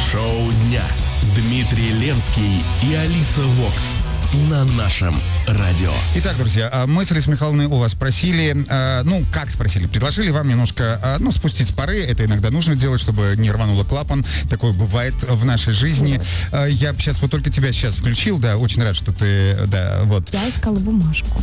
Шоу дня. Дмитрий Ленский и Алиса Вокс на нашем радио. Итак, друзья, мы с Алисой Михайловной у вас спросили, предложили вам немножко, спустить пары. Это иногда нужно делать, чтобы не рвануло клапан. Такое бывает в нашей жизни. Я сейчас вот только тебя сейчас включил, да, очень рад, что ты, да, вот. Я искала бумажку.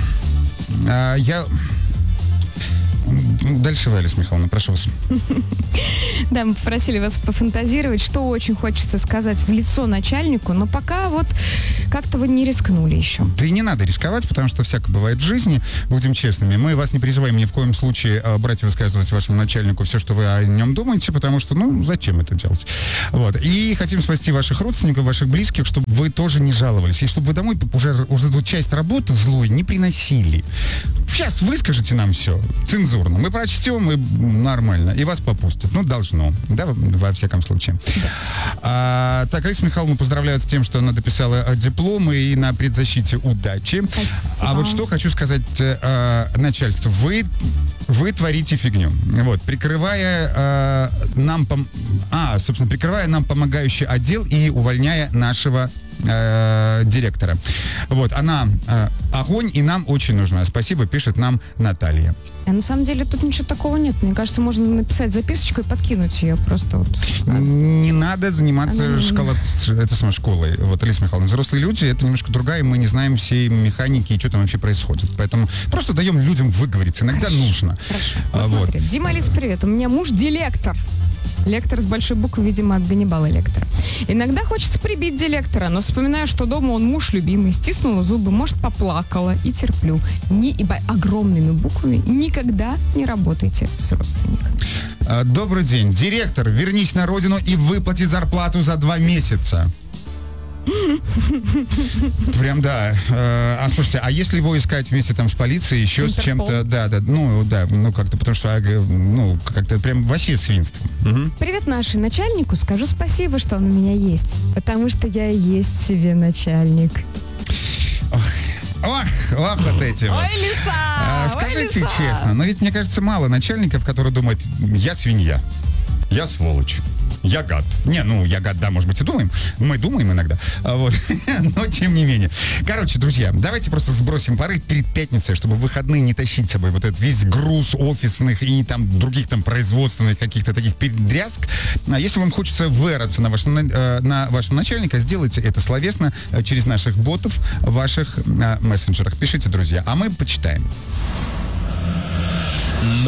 Дальше вы, Алиса Михайловна, прошу вас. Да, мы попросили вас пофантазировать, что очень хочется сказать в лицо начальнику, но пока вот как-то вы не рискнули еще. Да и не надо рисковать, потому что всякое бывает в жизни, будем честными. Мы вас не призываем ни в коем случае брать и высказывать вашему начальнику все, что вы о нем думаете, потому что, зачем это делать? Вот. И хотим спасти ваших родственников, ваших близких, чтобы вы тоже не жаловались. И чтобы вы домой уже эту часть работы злой не приносили. Сейчас выскажите нам все цензурно. Мы прочтем, и нормально. И вас попустят. Должно. Да, во всяком случае. Да. Так, Алиса Михайловна поздравляют с тем, что она дописала диплом и на предзащите удачи. Спасибо. А вот что хочу сказать начальству. Вы творите фигню. Вот, прикрывая нам помогающий отдел и увольняя нашего директора. Вот, она огонь и нам очень нужна. Спасибо, пишет нам Наталья. А на самом деле тут ничего такого нет. Мне кажется, можно написать записочку и подкинуть ее просто вот. Не надо заниматься школой. Вот, Алиса Михайловна, взрослые люди, это немножко другая, мы не знаем всей механики и что там вообще происходит. Поэтому просто даем людям выговориться. Иногда нужно. Хорошо. Вот. Дима, Алиса, привет. У меня муж дилектор. Лектор с большой буквы, видимо, от Ганнибала Лектора. Иногда хочется прибить дилектора, но вспоминаю, что дома он муж любимый, стиснула зубы, может, поплакала и терплю. Огромными буквами никогда не работайте с родственником. Добрый день. Директор, вернись на родину и выплати зарплату за 2 месяца. Прям да. Слушайте, а если его искать вместе там с полицией, еще Интерпол. с чем-то, как-то, потому что, как-то прям вообще свинство. Угу. Привет нашему начальнику, скажу спасибо, что он у меня есть, потому что я и есть себе начальник. Ох, вот эти вот. Ой, лиса! Скажите честно, но ведь мне кажется мало начальников, которые думают, я свинья, я сволочь. Я гад. Я гад, да, может быть, и думаем. Мы думаем иногда. Вот. Но тем не менее. Короче, друзья, давайте просто сбросим пары перед пятницей, чтобы в выходные не тащить с собой вот этот весь груз офисных и там других там производственных каких-то таких передрязг. Если вам хочется выораться на вашего начальника, сделайте это словесно через наших ботов в ваших мессенджерах. Пишите, друзья, а мы почитаем.